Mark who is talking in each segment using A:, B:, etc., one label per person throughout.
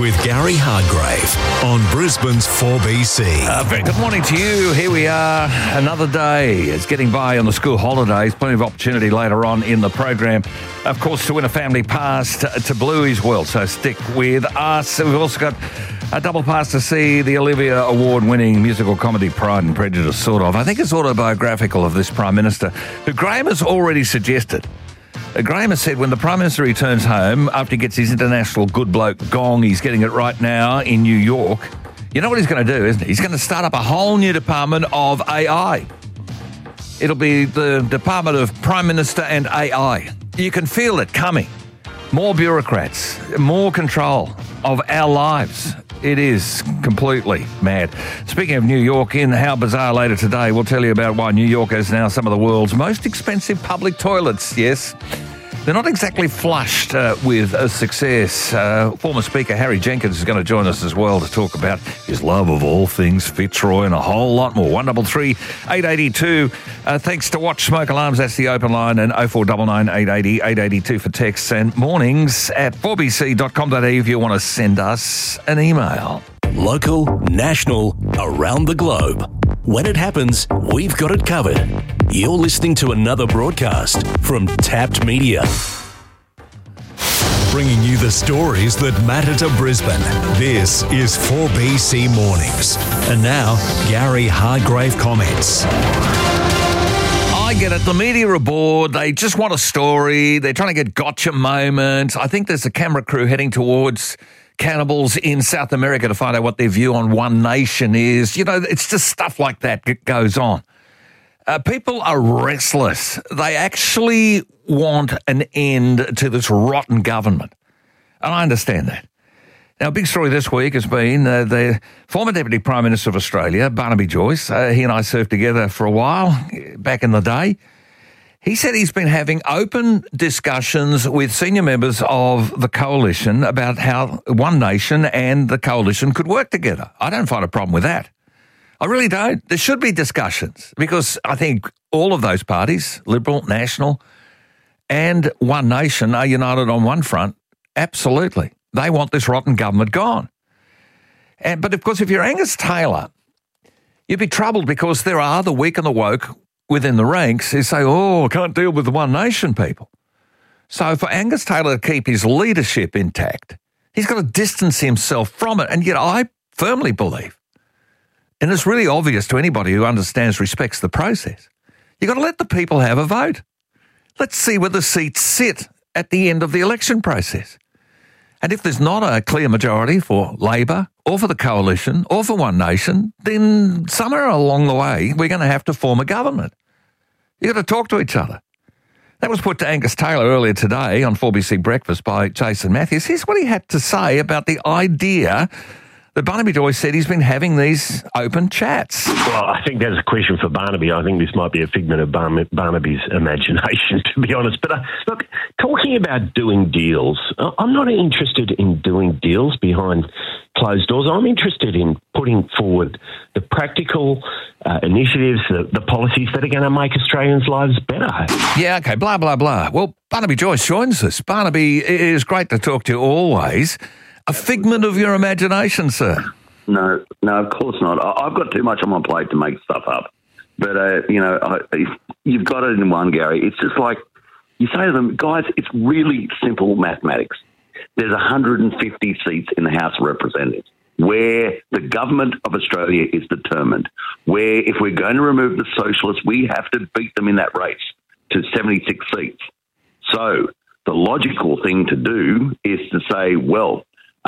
A: with Gary Hargrave on Brisbane's 4BC.
B: Very good morning to you. Here we are, another day. It's getting by on the school holidays. Plenty of opportunity later on in the program, of course, to win a family pass to Bluey's World. So stick with us. We've also got a double pass to see the Olivia Award-winning musical comedy Pride and Prejudice, sort of. I think it's autobiographical of this Prime Minister, who Graham has already suggested. Graham has said when the Prime Minister returns home after he gets his international good bloke gong, he's getting it right now in New York, you know what he's going to do, isn't he? He's going to start up a whole new department of AI. It'll be the Department of Prime Minister and AI. You can feel it coming. More bureaucrats, more control of our lives. It is completely mad. Speaking of New York, in How Bizarre later today, we'll tell you about why New York has now some of the world's most expensive public toilets. Yes, they're not exactly flushed with success. Former Speaker Harry Jenkins is going to join us as well to talk about his love of all things Fitzroy and a whole lot more. 133 882. Thanks to Watch Smoke Alarms. That's the open line, and 0499 880 882 for texts, and mornings at 4bc.com.au if you want to send us an email.
A: Local, national, around the globe. When it happens, we've got it covered. You're listening to another broadcast from Tapped Media. Bringing you the stories that matter to Brisbane. This is 4BC Mornings. And now, Gary Hargrave comments.
B: I get it. The media are bored. They just want a story. They're trying to get gotcha moments. I think there's a camera crew heading towards cannibals in South America to find out what their view on One Nation is. You know, it's just stuff like that goes on. People are restless. They actually want an end to this rotten government. And I understand that. Now, a big story this week has been the former Deputy Prime Minister of Australia, Barnaby Joyce. He and I served together for a while back in the day. He said he's been having open discussions with senior members of the coalition about how One Nation and the coalition could work together. I don't find a problem with that. I really don't. There should be discussions because I think all of those parties, Liberal, National, and One Nation, are united on one front. Absolutely. They want this rotten government gone. But of course, if you're Angus Taylor, you'd be troubled because there are the weak and the woke within the ranks who say, I can't deal with the One Nation people. So for Angus Taylor to keep his leadership intact, he's got to distance himself from it. And yet I firmly believe, and it's really obvious to anybody who understands, respects the process, you've got to let the people have a vote. Let's see where the seats sit at the end of the election process. And if there's not a clear majority for Labor or for the coalition or for One Nation, then somewhere along the way, we're going to have to form a government. You've got to talk to each other. That was put to Angus Taylor earlier today on 4BC Breakfast by Jason Matthews. Here's what he had to say about the idea that Barnaby Joyce said he's been having these open chats.
C: Well, I think that's a question for Barnaby. I think this might be a figment of Barnaby's imagination, to be honest. But look, talking about doing deals, I'm not interested in doing deals behind closed doors. I'm interested in putting forward the practical initiatives, the policies that are going to make Australians' lives better.
B: Yeah, okay, blah, blah, blah. Well, Barnaby Joyce joins us. Barnaby, it is great to talk to you always. A figment of your imagination, sir.
D: No, of course not. I've got too much on my plate to make stuff up. But, you've got it in one, Gary. It's just like you say to them, guys, it's really simple mathematics. There's 150 seats in the House of Representatives where the government of Australia is determined, where if we're going to remove the socialists, we have to beat them in that race to 76 seats. So the logical thing to do is to say, well,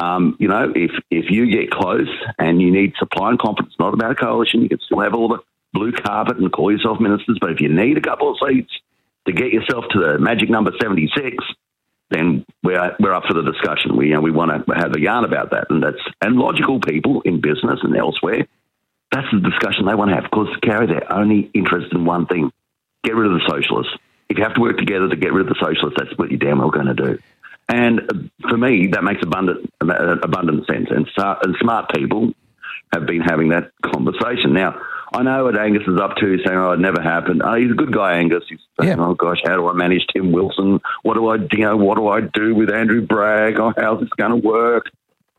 D: if you get close and you need supply and confidence, not about a coalition, you can still have all the blue carpet and call yourself ministers, but if you need a couple of seats to get yourself to the magic number 76, then we're up for the discussion. We want to have a yarn about that, and logical people in business and elsewhere, that's the discussion they want to have because, Gary, they're only interested in one thing: get rid of the socialists. If you have to work together to get rid of the socialists, that's what you're damn well going to do. And for me, that makes abundant sense. And smart people have been having that conversation. Now, I know what Angus is up to. He's saying, it never happened. He's a good guy, Angus. He's saying, oh, gosh, how do I manage Tim Wilson? What do I do with Andrew Bragg? How's this going to work?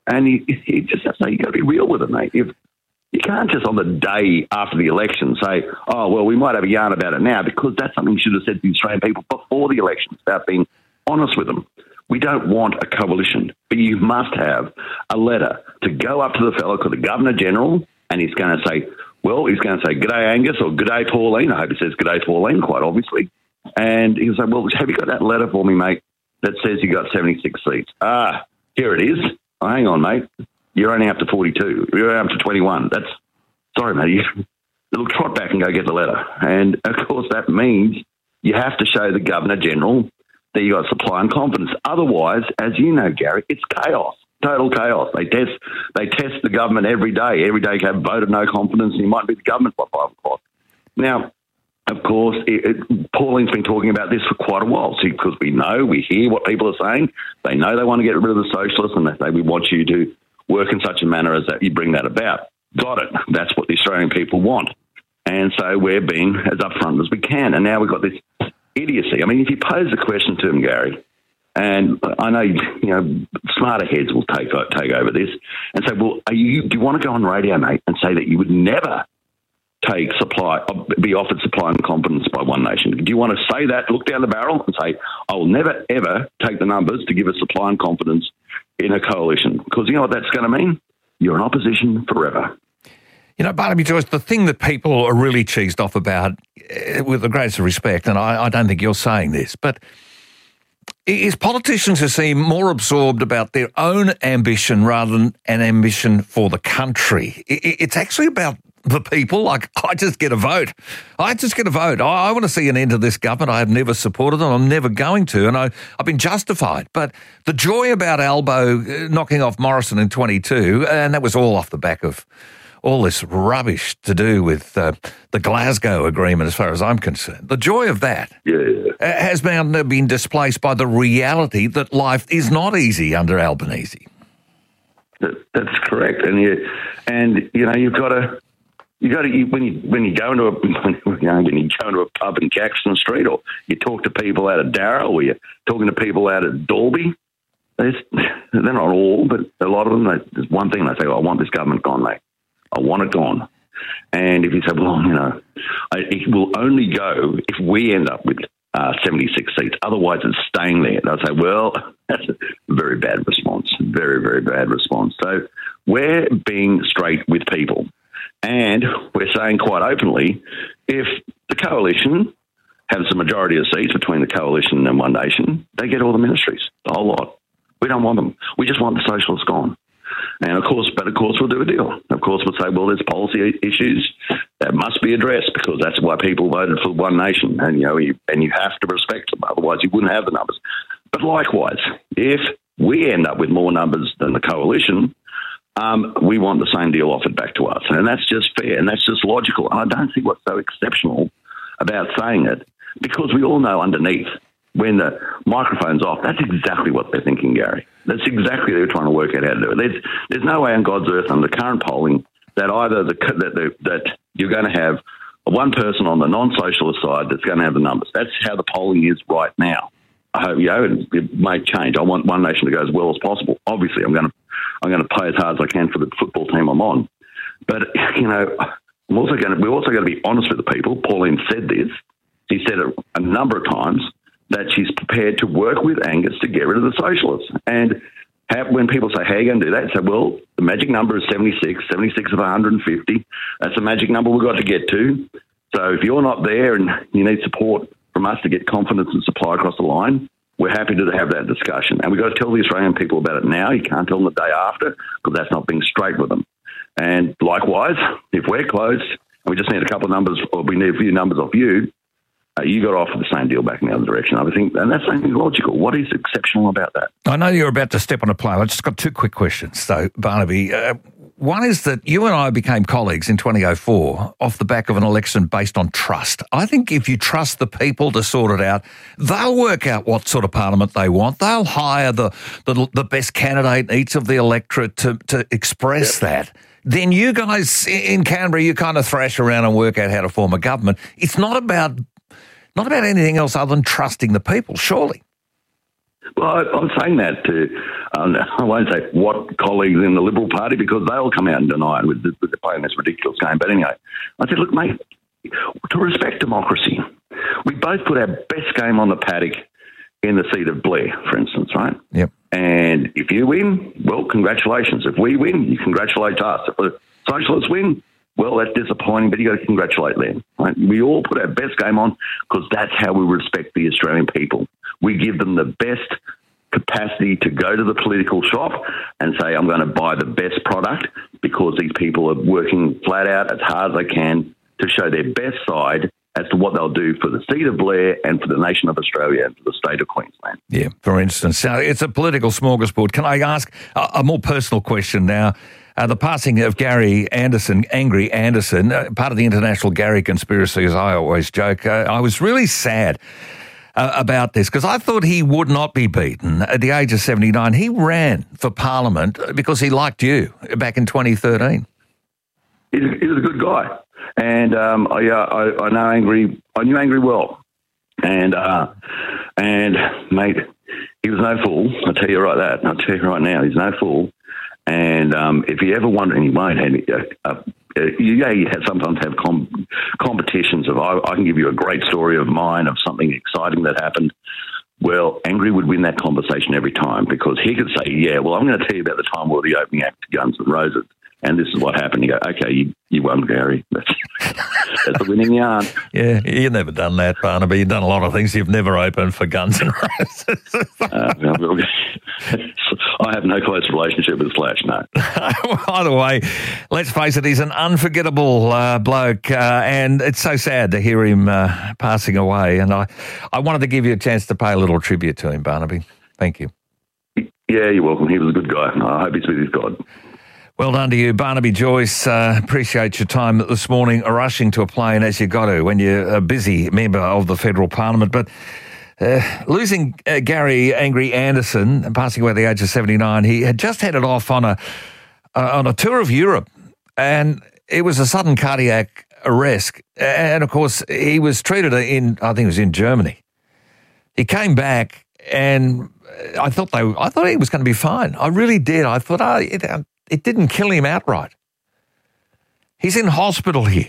D: And he just has to say, you've got to be real with it, mate. You can't just on the day after the election say, oh, well, we might have a yarn about it now, because that's something you should have said to the Australian people before the elections, about being honest with them. We don't want a coalition, but you must have a letter to go up to the fellow called the Governor-General, and he's going to say, g'day Angus, or g'day Pauline. I hope he says g'day Pauline, quite obviously. And he'll say, well, have you got that letter for me, mate, that says you got 76 seats? Here it is. Oh, hang on, mate. You're only up to 42. You're only up to 21. Sorry, mate. It'll trot back and go get the letter. And, of course, that means you have to show the Governor-General that you got supply and confidence. Otherwise, as you know, Gary, it's chaos, total chaos. They test the government every day. Every day you have voted no confidence, and you might be the government by 5 o'clock. Now, of course, Pauline's been talking about this for quite a while, because we hear what people are saying. They know they want to get rid of the socialists, and they say, we want you to work in such a manner as that you bring that about. Got it. That's what the Australian people want. And so we're being as upfront as we can. And now we've got this idiocy. I mean, if you pose a question to him, Gary, and I know, smarter heads will take over this and say, well, do you want to go on radio, mate, and say that you would never be offered supply and confidence by One Nation? Do you want to say that, look down the barrel and say, I will never, ever take the numbers to give us supply and confidence in a coalition? Because you know what that's going to mean? You're in opposition forever.
B: Barnaby Joyce, the thing that people are really cheesed off about, with the greatest respect, and I don't think you're saying this, but is politicians who seem more absorbed about their own ambition rather than an ambition for the country. It's actually about the people. Like, I just get a vote. I want to see an end to this government. I have never supported them. I'm never going to, and I've been justified. But the joy about Albo knocking off Morrison in 22, and that was all off the back of all this rubbish to do with the Glasgow Agreement, as far as I'm concerned. The joy of that has now been displaced by the reality that life is not easy under Albanese.
D: That's correct, and you've got to. When you go into a pub in Caxton Street, or you talk to people out of Darra, or you're talking to people out at Dalby, they're not all, but a lot of them. There's one thing they say: I want this government gone, mate. I want it gone. And if you say, well, it will only go if we end up with 76 seats. Otherwise, it's staying there. They'll say, well, that's a very bad response. Very, very bad response. So we're being straight with people. And we're saying quite openly, if the coalition has a majority of seats between the coalition and One Nation, they get all the ministries, the whole lot. We don't want them. We just want the socialists gone. And of course, we'll do a deal. Of course, we'll say, well, there's policy issues that must be addressed, because that's why people voted for One Nation. And, you have to respect them. Otherwise, you wouldn't have the numbers. But likewise, if we end up with more numbers than the coalition, we want the same deal offered back to us. And that's just fair, and that's just logical. And I don't see what's so exceptional about saying it, because we all know underneath, when the microphone's off, that's exactly what they're thinking, Gary. That's exactly what they're trying to work out how to do it. There's no way on God's earth under the current polling that either that you're going to have one person on the non-socialist side that's going to have the numbers. That's how the polling is right now. I hope, it may change. I want One Nation to go as well as possible. Obviously, I'm going to play as hard as I can for the football team I'm on. But, we're also going to be honest with the people. Pauline said this. She said it a number of times, that she's prepared to work with Angus to get rid of the socialists. And when people say, how are you going to do that? Say, well, the magic number is 76 of 150. That's the magic number we've got to get to. So if you're not there and you need support from us to get confidence and supply across the line, we're happy to have that discussion. And we've got to tell the Australian people about it now. You can't tell them the day after, because that's not being straight with them. And likewise, if we're close and we just need a couple of numbers, or we need a few numbers off you, you got to offer the same deal back in the other direction. I think, and that's something logical. What is exceptional about that? I
B: know you're about to step on a plane. I've just got two quick questions, though, Barnaby. One is that you and I became colleagues in 2004 off the back of an election based on trust. I think if you trust the people to sort it out, they'll work out what sort of parliament they want. They'll hire the best candidate in each of the electorate to express that. Then you guys in Canberra, you kind of thrash around and work out how to form a government. It's not about anything else other than trusting the people, surely.
D: Well, I'm saying that to, I won't say what colleagues in the Liberal Party, because they'll come out and deny it with playing this ridiculous game. But anyway, I said, look, mate, to respect democracy, we both put our best game on the paddock in the seat of Blair, for instance, right?
B: Yep.
D: And if you win, well, congratulations. If we win, you congratulate us. If the Socialists win, well, that's disappointing, but you got to congratulate them. Right? We all put our best game on because that's how we respect the Australian people. We give them the best capacity to go to the political shop and say, I'm going to buy the best product because these people are working flat out as hard as they can to show their best side as to what they'll do for the seat of Blair and for the nation of Australia and for the state of Queensland.
B: Yeah, for instance. So it's a political smorgasbord. Can I ask a more personal question now? The passing of Gary Anderson, Angry Anderson, part of the international Gary conspiracy, as I always joke, I was really sad about this because I thought he would not be beaten at the age of 79. He ran for Parliament because he liked you back in 2013.
D: He's a good guy. And I know Angry. I knew Angry well, and mate, he was no fool. I'll tell you right now, he's no fool. And if you ever wonder, and he won't, you sometimes have competitions of. I can give you a great story of mine of something exciting that happened. Well, Angry would win that conversation every time because he could say, "Yeah, well, I'm going to tell you about the time where the opening act to Guns N' Roses." And this is what happened. You go, okay, you won, Gary. That's the winning yarn.
B: Yeah, you've never done that, Barnaby. You've done a lot of things. You've never opened for Guns N' Roses.
D: I have no close relationship with Slash, no.
B: Either way, let's face it, he's an unforgettable bloke, and it's so sad to hear him passing away. And I wanted to give you a chance to pay a little tribute to him, Barnaby. Thank you.
D: Yeah, you're welcome. He was a good guy. I hope he's with his God.
B: Well done to you, Barnaby Joyce. Appreciate your time this morning, rushing to a plane as you got to when you're a busy member of the federal parliament. But losing Gary Angry Anderson, passing away at the age of 79, he had just headed off on a tour of Europe, and it was a sudden cardiac arrest. And of course, he was treated I think it was in Germany. He came back, and I thought he was going to be fine. I really did. I thought, it didn't kill him outright. He's in hospital here.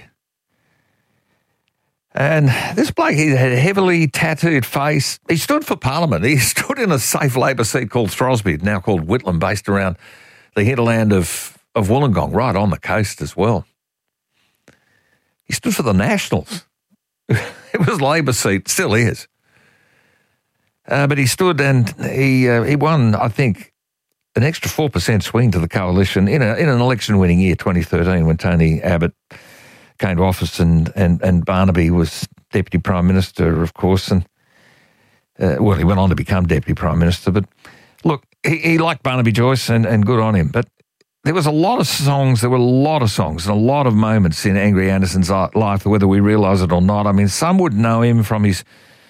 B: And this bloke, he had a heavily tattooed face. He stood for Parliament. He stood in a safe Labor seat called Throsby, now called Whitlam, based around the hinterland of Wollongong, right on the coast as well. He stood for the Nationals. It was Labor seat, still is. But he stood and he won, I think, an extra 4% swing to the coalition in an election-winning year, 2013, when Tony Abbott came to office and Barnaby was Deputy Prime Minister, of course. And, he went on to become Deputy Prime Minister. But, look, he liked Barnaby Joyce and good on him. But there were a lot of songs and a lot of moments in Angry Anderson's life, whether we realise it or not. I mean, some would know him from his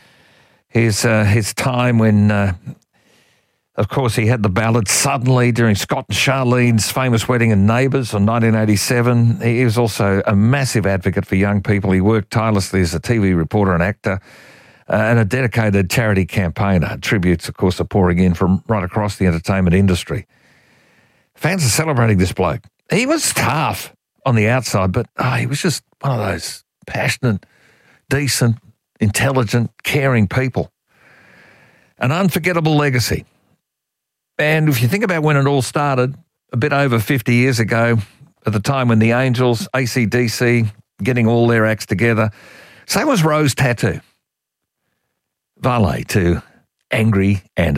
B: time when... Of course, he had the ballad Suddenly during Scott and Charlene's famous wedding in Neighbours in 1987. He was also a massive advocate for young people. He worked tirelessly as a TV reporter and actor and a dedicated charity campaigner. Tributes, of course, are pouring in from right across the entertainment industry. Fans are celebrating this bloke. He was tough on the outside, but he was just one of those passionate, decent, intelligent, caring people. An unforgettable legacy. And if you think about when it all started, a bit over 50 years ago, at the time when the Angels, AC/DC, getting all their acts together, same was Rose Tattoo. Valet to Angry Anderson.